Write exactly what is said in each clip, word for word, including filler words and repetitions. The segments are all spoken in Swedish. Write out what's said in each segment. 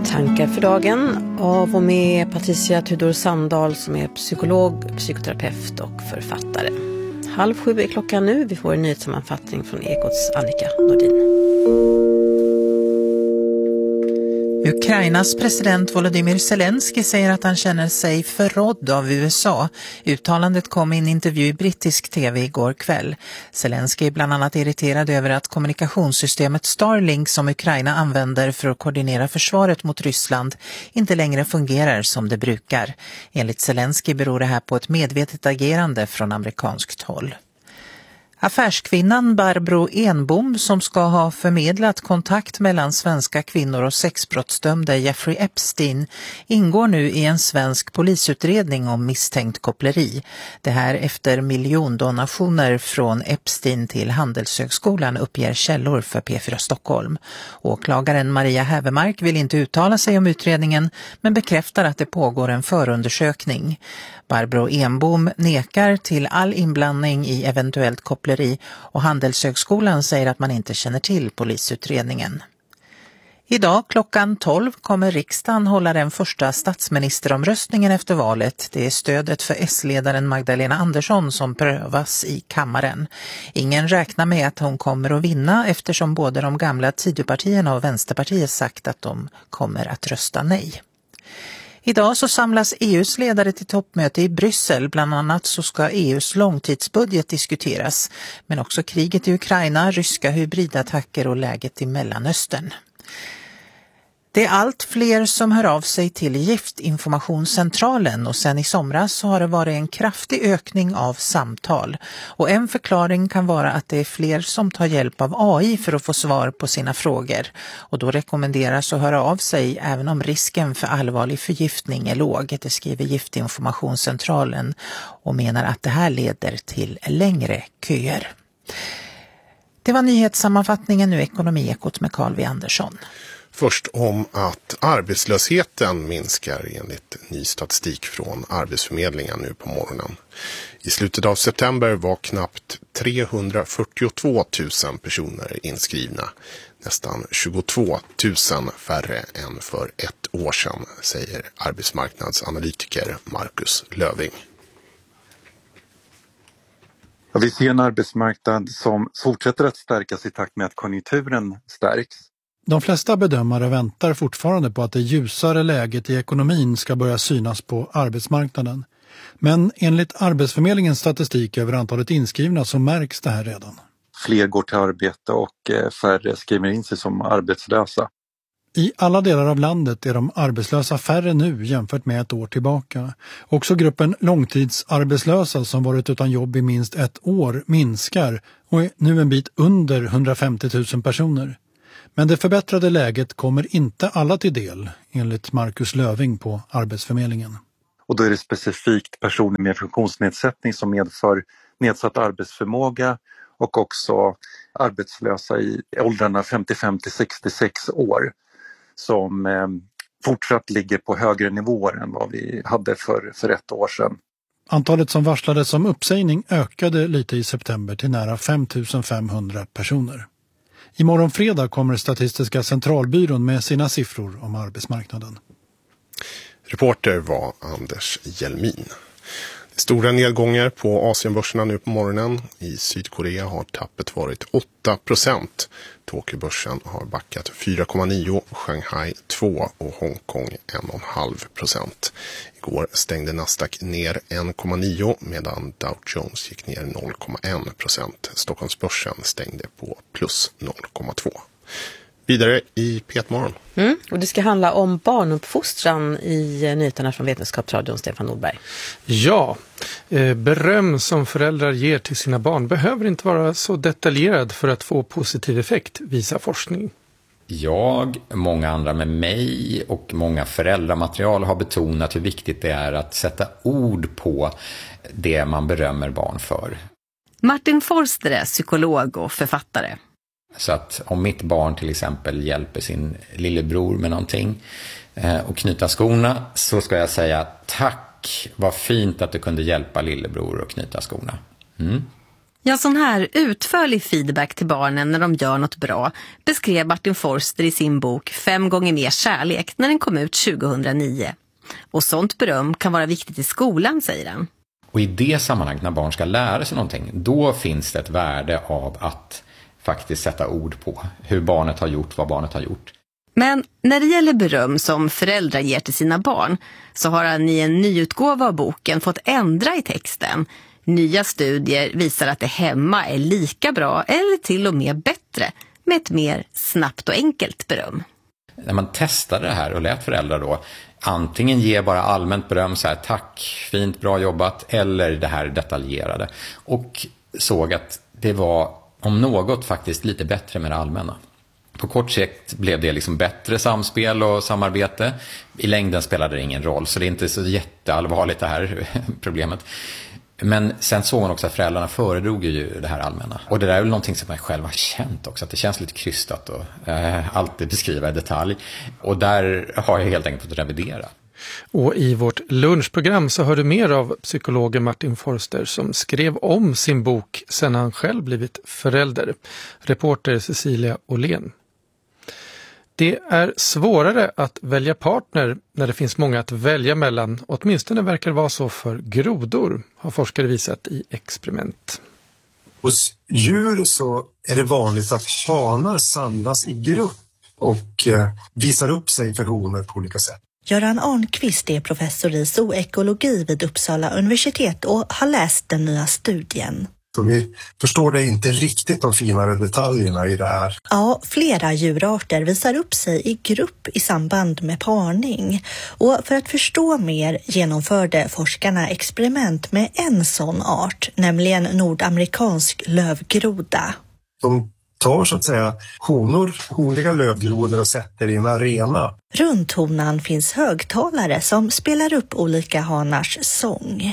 Tankar för dagen av och med Patricia Tudor Sandahl som är psykolog, psykoterapeut och författare. Halv sju är klockan nu. Vi får en nyhetssammanfattning från Ekots Annika Nordin. Ukrainas president Volodymyr Zelensky säger att han känner sig förrådd av U S A. Uttalandet kom i en intervju i brittisk tv igår kväll. Zelensky är bland annat irriterad över att kommunikationssystemet Starlink som Ukraina använder för att koordinera försvaret mot Ryssland inte längre fungerar som det brukar. Enligt Zelensky beror det här på ett medvetet agerande från amerikanskt håll. Affärskvinnan Barbro Enbom som ska ha förmedlat kontakt mellan svenska kvinnor och sexbrottsdömde Jeffrey Epstein ingår nu i en svensk polisutredning om misstänkt koppleri. Det här efter miljondonationer från Epstein till Handelshögskolan uppger källor för P fyra Stockholm. Åklagaren Maria Hävermark vill inte uttala sig om utredningen men bekräftar att det pågår en förundersökning. Barbro Enbom nekar till all inblandning i eventuellt koppleri och Handelshögskolan säger att man inte känner till polisutredningen. Idag klockan tolv kommer riksdagen hålla den första statsministeromröstningen efter valet. Det är stödet för S-ledaren Magdalena Andersson som prövas i kammaren. Ingen räknar med att hon kommer att vinna eftersom både de gamla Tidöpartierna och Vänsterpartiet sagt att de kommer att rösta nej. Idag så samlas E U:s ledare till toppmöte i Bryssel. Bland annat så ska E U:s långtidsbudget diskuteras. Men också kriget i Ukraina, ryska hybridattacker och läget i Mellanöstern. Det är allt fler som hör av sig till Giftinformationscentralen och sen i somras så har det varit en kraftig ökning av samtal. Och en förklaring kan vara att det är fler som tar hjälp av A I för att få svar på sina frågor. Och då rekommenderas att höra av sig även om risken för allvarlig förgiftning är låg. Det skriver Giftinformationscentralen och menar att det här leder till längre köer. Det var nyhetssammanfattningen, nu Ekonomiekot med Carl V. Andersson. Först om att arbetslösheten minskar enligt ny statistik från Arbetsförmedlingen nu på morgonen. I slutet av september var knappt trehundrafyrtiotvå tusen personer inskrivna. Nästan tjugotvå tusen färre än för ett år sedan, säger arbetsmarknadsanalytiker Marcus Löving. Ja, vi ser en arbetsmarknad som fortsätter att stärkas i takt med att konjunkturen stärks. De flesta bedömare väntar fortfarande på att det ljusare läget i ekonomin ska börja synas på arbetsmarknaden. Men enligt Arbetsförmedlingens statistik över antalet inskrivna så märks det här redan. Fler går till arbete och färre skriver in sig som arbetslösa. I alla delar av landet är de arbetslösa färre nu jämfört med ett år tillbaka. Också gruppen långtidsarbetslösa som varit utan jobb i minst ett år minskar och är nu en bit under hundrafemtio tusen personer. Men det förbättrade läget kommer inte alla till del, enligt Marcus Löving på Arbetsförmedlingen. Och då är det specifikt personer med funktionsnedsättning som medför nedsatt arbetsförmåga och också arbetslösa i åldrarna femtiofem till sextiosex år som eh, fortsatt ligger på högre nivåer än vad vi hade för, för ett år sedan. Antalet som varslades om uppsägning ökade lite i september till nära fem tusen femhundra personer. Imorgon fredag kommer Statistiska centralbyrån med sina siffror om arbetsmarknaden. Reporter var Anders Hjelmin. Stora nedgångar på Asienbörserna nu på morgonen. I Sydkorea har tappet varit åtta procent. Tokyobörsen har backat fyra komma nio, Shanghai två och Hongkong en komma fem procent. Igår stängde Nasdaq ner en komma nio medan Dow Jones gick ner noll komma en procent. Stockholmsbörsen stängde på plus noll komma två. Vidare i P ett Morgon. Mm, och det ska handla om barnuppfostran i nyheterna från Vetenskapsradion, Stefan Nordberg. Ja, eh, beröm som föräldrar ger till sina barn behöver inte vara så detaljerad för att få positiv effekt, visar forskning. Jag, många andra med mig och många föräldramaterial har betonat hur viktigt det är att sätta ord på det man berömmer barn för. Martin Forster är psykolog och författare. Så att om mitt barn till exempel hjälper sin lillebror med någonting eh, och knyta skorna, så ska jag säga tack, vad fint att du kunde hjälpa lillebror att knyta skorna. Mm. Ja, sån här utförlig feedback till barnen när de gör något bra beskrev Martin Forster i sin bok Fem gånger mer kärlek när den kom ut tjugohundranio. Och sånt beröm kan vara viktigt i skolan, säger han. Och i det sammanhanget när barn ska lära sig någonting, då finns det ett värde av att faktiskt sätta ord på hur barnet har gjort, vad barnet har gjort. Men när det gäller beröm som föräldrar ger till sina barn så har han i en nyutgåva av boken fått ändra i texten. Nya studier visar att det hemma är lika bra eller till och med bättre med ett mer snabbt och enkelt beröm. När man testade det här och lät föräldrar då antingen ge bara allmänt beröm så här tack, fint, bra jobbat, eller det här detaljerade, och såg att det var om något faktiskt lite bättre med det allmänna. På kort sikt blev det liksom bättre samspel och samarbete. I längden spelade det ingen roll, så det är inte så jätteallvarligt det här problemet. Men sen såg man också att föräldrarna föredrog ju det här allmänna. Och det där är väl någonting som jag själv har känt också, att det känns lite krystat och eh, alltid beskriva i detalj. Och där har jag helt enkelt fått revidera. Och i vårt lunchprogram så hör du mer av psykologen Martin Forster som skrev om sin bok sedan han själv blivit förälder. Reporter Cecilia Åhlén. Det är svårare att välja partner när det finns många att välja mellan. Åtminstone verkar det vara så för grodor, har forskare visat i experiment. Hos djur så är det vanligt att hanar samlas i grupp och eh, visar upp sig för honor på olika sätt. Göran Arnqvist är professor i zoekologi vid Uppsala universitet och har läst den nya studien. Så vi förstår det inte riktigt de finare detaljerna i det här. Ja, flera djurarter visar upp sig i grupp i samband med parning. Och för att förstå mer genomförde forskarna experiment med en sån art, nämligen nordamerikansk lövgroda. De tar så att säga honor, honliga lövgrodor och sätter i en arena. Runt honan finns högtalare som spelar upp olika hanars sång.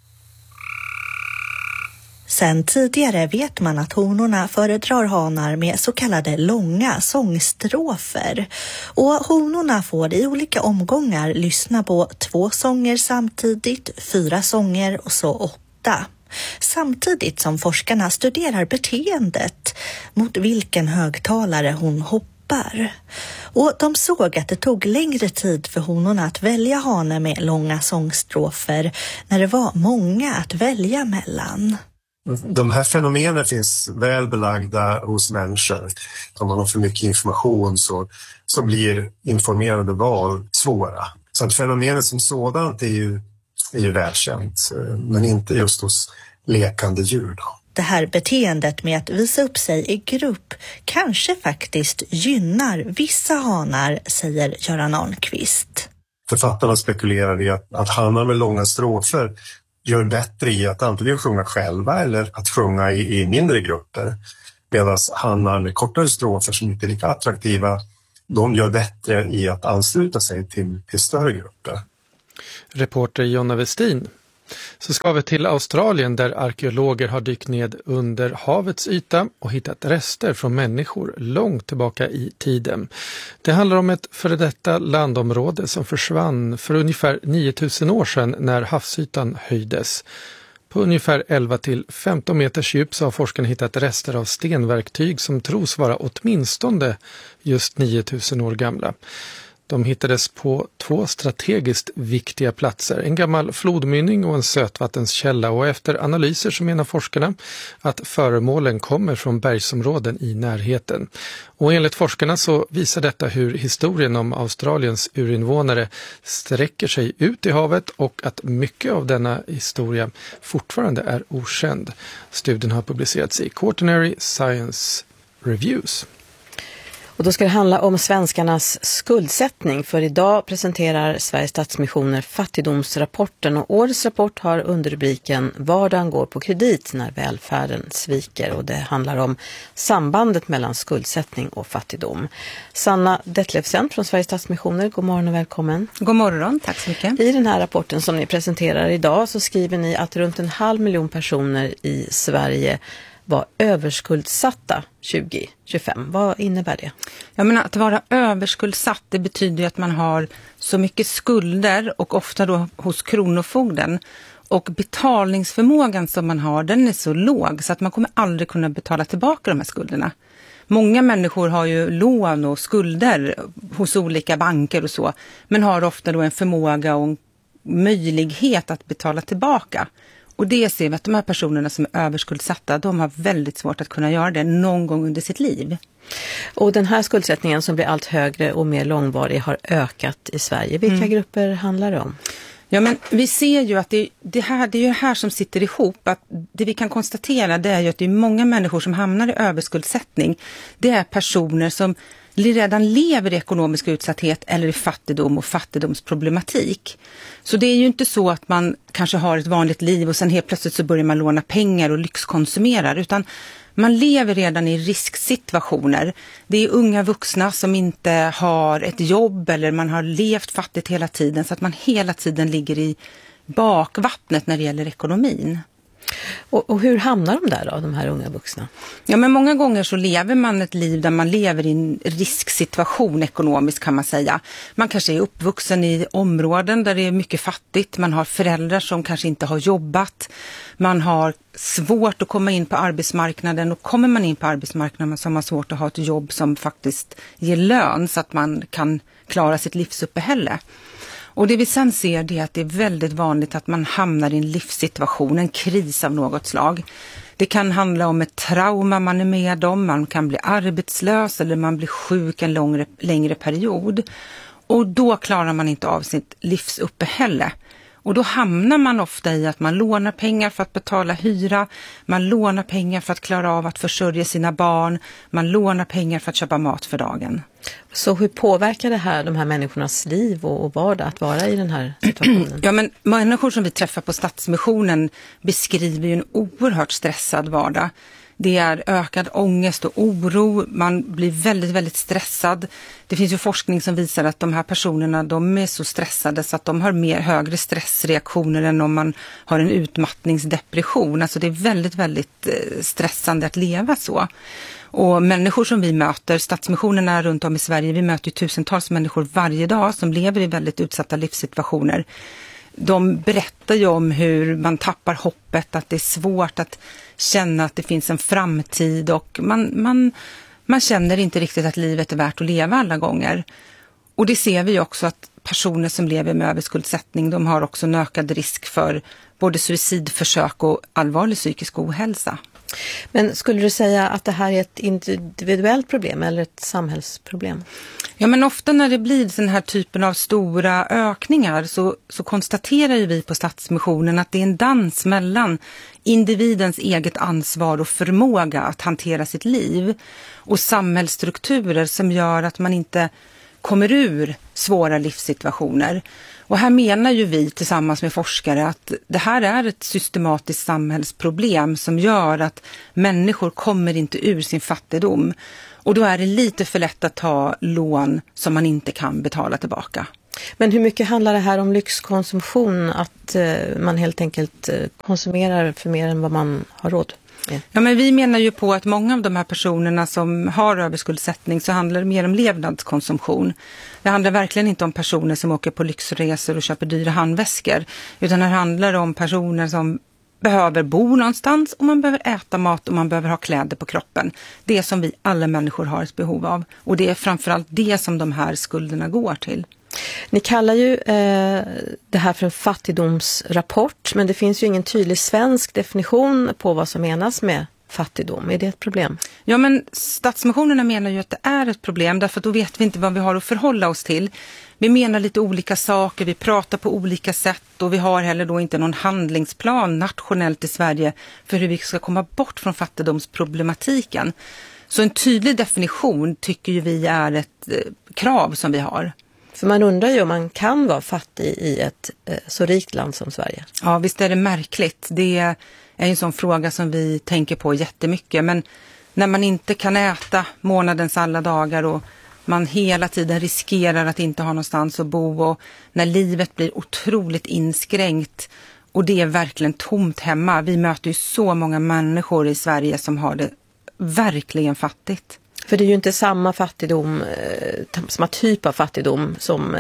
Sen tidigare vet man att honorna föredrar hanar med så kallade långa sångstrofer. Och honorna får i olika omgångar lyssna på två sånger samtidigt, fyra sånger och så åtta. Samtidigt som forskarna studerar beteendet mot vilken högtalare hon hoppar. Och de såg att det tog längre tid för honorna att välja hane med långa sångstrofer när det var många att välja mellan. De här fenomenen finns väl belagda hos människor. Om man har för mycket information så, så blir informerade val svåra. Så att fenomenet som sådant är ju, är ju välkänt, men inte just hos lekande djur då. Det här beteendet med att visa upp sig i grupp kanske faktiskt gynnar vissa hanar, säger Göran Arnqvist. Författarna spekulerar i att, att hanar med långa strofer gör bättre i att antingen sjunga själva eller att sjunga i, i mindre grupper. Medan hanar med kortare strofer som inte är lika attraktiva, de gör bättre i att ansluta sig till, till större grupper. Reporter Jonna Westin. Så ska vi till Australien där arkeologer har dykt ned under havets yta och hittat rester från människor långt tillbaka i tiden. Det handlar om ett före detta landområde som försvann för ungefär nio tusen år sedan när havsytan höjdes. På ungefär elva till femton meters djup så har forskarna hittat rester av stenverktyg som tros vara åtminstone just nio tusen år gamla. De hittades på två strategiskt viktiga platser, en gammal flodmynning och en sötvattenskälla, och efter analyser så menar forskarna att föremålen kommer från bergsområden i närheten. Och enligt forskarna så visar detta hur historien om Australiens urinvånare sträcker sig ut i havet och att mycket av denna historia fortfarande är okänd. Studien har publicerats i Quaternary Science Reviews. Och då ska det handla om svenskarnas skuldsättning, för idag presenterar Sveriges Stadsmissioner fattigdomsrapporten, och årets rapport har underrubriken Vardagen går på kredit när välfärden sviker, och det handlar om sambandet mellan skuldsättning och fattigdom. Sanna Detlevsen från Sveriges Stadsmissioner, god morgon och välkommen. God morgon, tack så mycket. I den här rapporten som ni presenterar idag så skriver ni att runt en halv miljon personer i Sverige var överskuldsatta tjugo tjugofem. Vad innebär det? Jag menar, att vara överskuldsatt, det betyder ju att man har så mycket skulder, och ofta då hos kronofogden. Och betalningsförmågan som man har, den är så låg så att man kommer aldrig kunna betala tillbaka de här skulderna. Många människor har ju lån och skulder hos olika banker och så, men har ofta då en förmåga och en möjlighet att betala tillbaka. Och det ser vi att de här personerna som är överskuldsatta, de har väldigt svårt att kunna göra det någon gång under sitt liv. Och den här skuldsättningen som blir allt högre och mer långvarig har ökat i Sverige. Vilka mm. grupper handlar det om? Ja, men vi ser ju att det, det, här, det är ju här som sitter ihop. Att det vi kan konstatera, det är ju att det är många människor som hamnar i överskuldsättning. Det är personer som redan lever i ekonomisk utsatthet eller i fattigdom och fattigdomsproblematik. Så det är ju inte så att man kanske har ett vanligt liv och sen helt plötsligt så börjar man låna pengar och lyxkonsumerar, utan man lever redan i risksituationer. Det är unga vuxna som inte har ett jobb eller man har levt fattigt hela tiden, så att man hela tiden ligger i bakvattnet när det gäller ekonomin. Och, och hur hamnar de där då, de här unga vuxna? Ja, men många gånger så lever man ett liv där man lever i en risksituation ekonomiskt, kan man säga. Man kanske är uppvuxen i områden där det är mycket fattigt. Man har föräldrar som kanske inte har jobbat. Man har svårt att komma in på arbetsmarknaden, och kommer man in på arbetsmarknaden så har man svårt att ha ett jobb som faktiskt ger lön så att man kan klara sitt livsuppehälle. Och det vi sen ser, det är att det är väldigt vanligt att man hamnar i en livssituation, en kris av något slag. Det kan handla om ett trauma man är med om, man kan bli arbetslös eller man blir sjuk en längre, längre period. Och då klarar man inte av sitt livsuppehälle. Och då hamnar man ofta i att man lånar pengar för att betala hyra, man lånar pengar för att klara av att försörja sina barn, man lånar pengar för att köpa mat för dagen. Så hur påverkar det här de här människornas liv och vardag att vara i den här situationen? Ja, men människor som vi träffar på Stadsmissionen beskriver ju en oerhört stressad vardag. Det är ökad ångest och oro, man blir väldigt, väldigt stressad. Det finns ju forskning som visar att de här personerna, de är så stressade så att de har mer högre stressreaktioner än om man har en utmattningsdepression. Alltså det är väldigt, väldigt stressande att leva så. Och människor som vi möter, Stadsmissionerna runt om i Sverige, vi möter ju tusentals människor varje dag som lever i väldigt utsatta livssituationer. De berättar ju om hur man tappar hoppet, att det är svårt att känna att det finns en framtid, och man, man, man känner inte riktigt att livet är värt att leva alla gånger. Och det ser vi också att personer som lever med överskuldsättning, de har också en ökad risk för både suicidförsök och allvarlig psykisk ohälsa. Men skulle du säga att det här är ett individuellt problem eller ett samhällsproblem? Ja, men ofta när det blir den här typen av stora ökningar så, så konstaterar ju vi på Stadsmissionen att det är en dans mellan individens eget ansvar och förmåga att hantera sitt liv och samhällsstrukturer som gör att man inte kommer ur svåra livssituationer. Och här menar ju vi tillsammans med forskare att det här är ett systematiskt samhällsproblem som gör att människor kommer inte ur sin fattigdom. Och då är det lite för lätt att ta lån som man inte kan betala tillbaka. Men hur mycket handlar det här om lyxkonsumtion? Att eh, man helt enkelt eh, konsumerar för mer än vad man har råd med? Ja, men vi menar ju på att många av de här personerna som har överskuldsättning så handlar det mer om levnadskonsumtion. Det handlar verkligen inte om personer som åker på lyxresor och köper dyra handväskor. Utan det handlar om personer som behöver bo någonstans och man behöver äta mat och man behöver ha kläder på kroppen. Det som vi alla människor har ett behov av. Och det är framförallt det som de här skulderna går till. Ni kallar ju eh, det här för en fattigdomsrapport, men det finns ju ingen tydlig svensk definition på vad som menas med fattigdom. Är det ett problem? Ja, men Stadsmissionerna menar ju att det är ett problem, därför att då vet vi inte vad vi har att förhålla oss till. Vi menar lite olika saker, vi pratar på olika sätt och vi har heller då inte någon handlingsplan nationellt i Sverige för hur vi ska komma bort från fattigdomsproblematiken. Så en tydlig definition tycker ju vi är ett eh, krav som vi har. För man undrar ju om man kan vara fattig i ett eh, så rikt land som Sverige. Ja, visst är det märkligt. Det är en sån fråga som vi tänker på jättemycket. Men när man inte kan äta månadens alla dagar och man hela tiden riskerar att inte ha någonstans att bo och när livet blir otroligt inskränkt och det är verkligen tomt hemma. Vi möter ju så många människor i Sverige som har det verkligen fattigt. För det är ju inte samma fattigdom, samma typ av fattigdom som,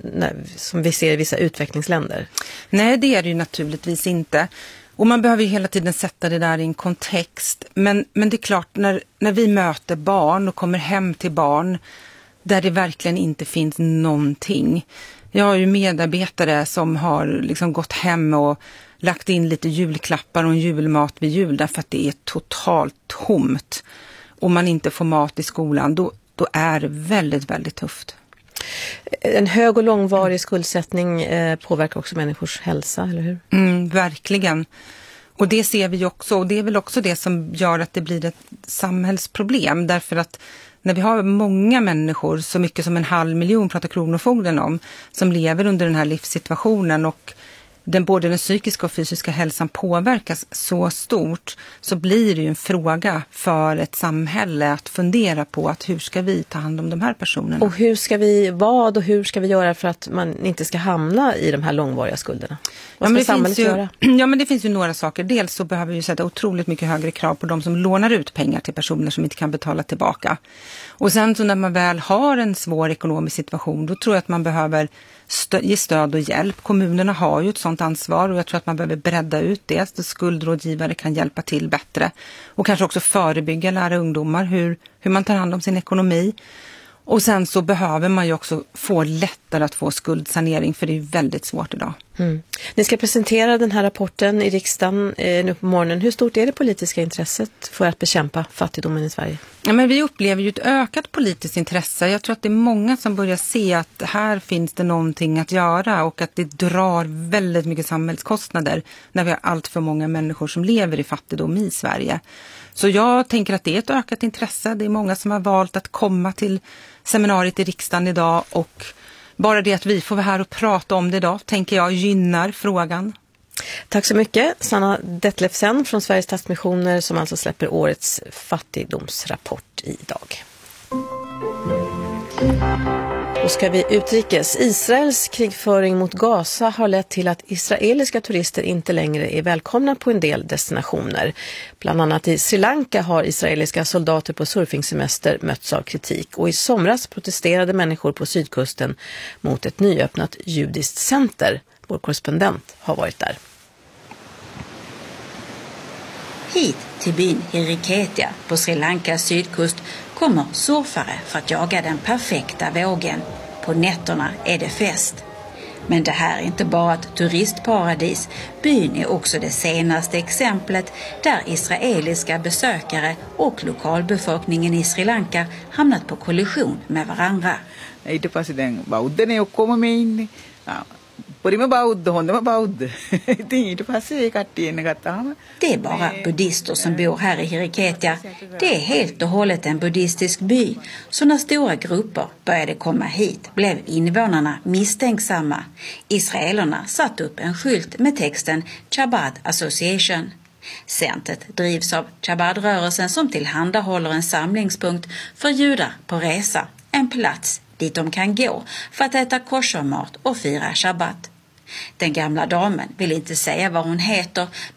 som vi ser i vissa utvecklingsländer. Nej, det är det ju naturligtvis inte. Och man behöver ju hela tiden sätta det där i en kontext. Men, men det är klart, när, när vi möter barn och kommer hem till barn där det verkligen inte finns någonting. Jag har ju medarbetare som har liksom gått hem och lagt in lite julklappar och en julmat vid jul därför att det är totalt tomt. Och man inte får mat i skolan, då, då är det väldigt, väldigt tufft. En hög och långvarig skuldsättning eh, påverkar också människors hälsa, eller hur? Mm, verkligen. Och det ser vi också, och det är väl också det som gör att det blir ett samhällsproblem. Därför att när vi har många människor, så mycket som en halv miljon pratar Kronofogden om, som lever under den här livssituationen och den, både den psykiska och fysiska hälsan påverkas så stort, så blir det ju en fråga för ett samhälle att fundera på att hur ska vi ta hand om de här personerna. Och hur ska vi, vad och hur ska vi göra för att man inte ska hamna i de här långvariga skulderna? Vad ska ja, samhället ju, göra? Ja, men det finns ju några saker. Dels så behöver vi sätta otroligt mycket högre krav på de som lånar ut pengar till personer som inte kan betala tillbaka. Och sen så när man väl har en svår ekonomisk situation, då tror jag att man behöver stö- ge stöd och hjälp. Kommunerna har ju ett sådant ansvar och jag tror att man behöver bredda ut det. Så skuldrådgivare kan hjälpa till bättre. Och kanske också förebygga, lära ungdomar hur, hur man tar hand om sin ekonomi. Och sen så behöver man ju också få lättare att få skuldsanering, för det är ju väldigt svårt idag. Mm. Ni ska presentera den här rapporten i riksdagen eh, nu på morgonen. Hur stort är det politiska intresset för att bekämpa fattigdomen i Sverige? Ja, men vi upplever ju ett ökat politiskt intresse. Jag tror att det är många som börjar se att här finns det någonting att göra och att det drar väldigt mycket samhällskostnader när vi har allt för många människor som lever i fattigdom i Sverige. Så jag tänker att det är ett ökat intresse. Det är många som har valt att komma till seminariet i riksdagen idag, och bara det att vi får vara här och prata om det idag tänker jag gynnar frågan. Tack så mycket, Sanna Detlefsen från Sveriges Stadsmissioner, som alltså släpper årets fattigdomsrapport idag. Då ska vi utrikes. Israels krigföring mot Gaza har lett till att israeliska turister inte längre är välkomna på en del destinationer. Bland annat i Sri Lanka har israeliska soldater på surfingsemester mötts av kritik. Och i somras protesterade människor på sydkusten mot ett nyöppnat judiskt center. Vår korrespondent har varit där. Hit till byn Hiriketia på Sri Lankas sydkust kommer surfare för att jaga den perfekta vågen. På nätterna är det fest. Men det här är inte bara ett turistparadis. Byn är också det senaste exemplet där israeliska besökare och lokalbefolkningen i Sri Lanka hamnat på kollision med varandra. ඊට පස්සේ දැන් බෞද්ධනේ ඔක්කොම මේ ඉන්නේ. පරිම බෞද්ධ හොඳම බෞද්ධ. ඉතින් ඊට පස්සේ ඒ කට්ටිය එන්න ගත්තාම Det är bara buddhister som bor här i Hiriketia. Det är helt och hållet en buddhistisk by. Så när stora grupper började komma hit blev invånarna misstänksamma. Israelerna satt upp en skylt med texten Chabad Association. Centret drivs av Chabad-rörelsen som tillhandahåller en samlingspunkt för judar på resa. En plats dit de kan gå för att äta koshermat och fira shabbat. Den gamla damen vill inte säga vad hon heter,